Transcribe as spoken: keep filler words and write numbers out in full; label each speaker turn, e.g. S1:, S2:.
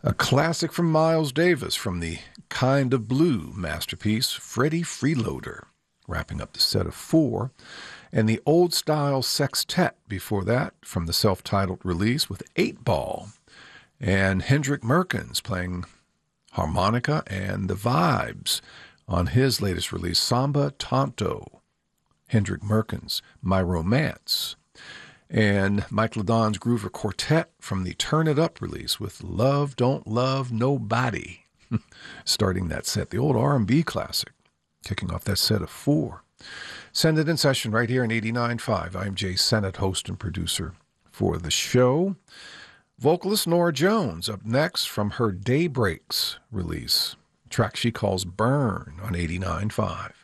S1: A classic from Miles Davis from the Kind of Blue masterpiece, Freddie Freeloader, wrapping up the set of four. And the Old Style Sextet before that from the self-titled release with Eight Ball. And Hendrik Merkens playing harmonica and the vibes on his latest release, Samba Tonto. Hendrik Merkens, My Romance. And Mike Ladon's Groover Quartet from the Turn It Up release with Love Don't Love Nobody. Starting that set, the old R and B classic, kicking off that set of four. Send it in session right here in eighty-nine point five. I'm Jay Sennett, host and producer for the show. Vocalist Norah Jones up next from her Daybreaks release, track she calls Burn on eighty-nine point five.